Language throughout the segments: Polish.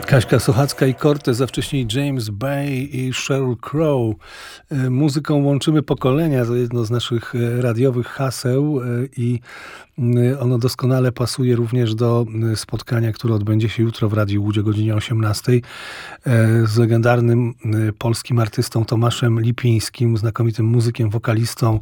Kaśka Sochacka i Cortez, a wcześniej James Bay i Sheryl Crow. Muzyką łączymy pokolenia, to jedno z naszych radiowych haseł i ono doskonale pasuje również do spotkania, które odbędzie się jutro w Radiu Łódź o godzinie 18 z legendarnym polskim artystą Tomaszem Lipińskim, znakomitym muzykiem, wokalistą,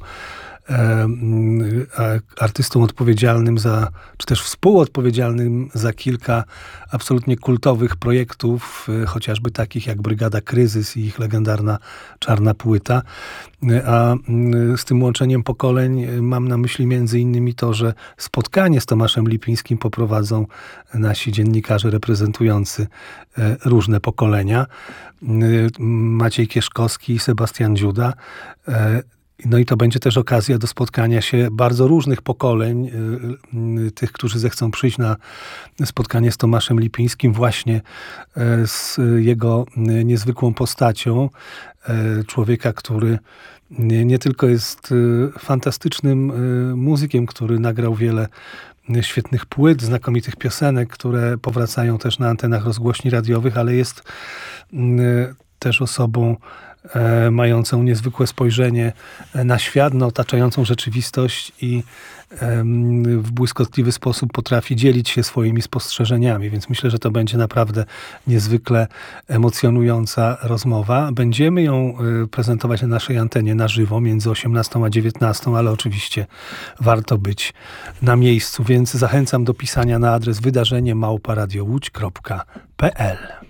artystą odpowiedzialnym za, czy też współodpowiedzialnym za kilka absolutnie kultowych projektów, chociażby takich jak Brygada Kryzys i ich legendarna Czarna Płyta. A z tym łączeniem pokoleń mam na myśli między innymi to, że spotkanie z Tomaszem Lipińskim poprowadzą nasi dziennikarze reprezentujący różne pokolenia. Maciej Kieszkowski i Sebastian Dziuda. No i to będzie też okazja do spotkania się bardzo różnych pokoleń, tych, którzy zechcą przyjść na spotkanie z Tomaszem Lipińskim, właśnie z jego niezwykłą postacią. Człowieka, który nie tylko jest fantastycznym muzykiem, który nagrał wiele świetnych płyt, znakomitych piosenek, które powracają też na antenach rozgłośni radiowych, ale jest też osobą mającą niezwykłe spojrzenie na świat, na otaczającą rzeczywistość i w błyskotliwy sposób potrafi dzielić się swoimi spostrzeżeniami, więc myślę, że to będzie naprawdę niezwykle emocjonująca rozmowa. Będziemy ją prezentować na naszej antenie na żywo między 18 a 19, ale oczywiście warto być na miejscu, więc zachęcam do pisania na adres wydarzenie@radiołódź.pl.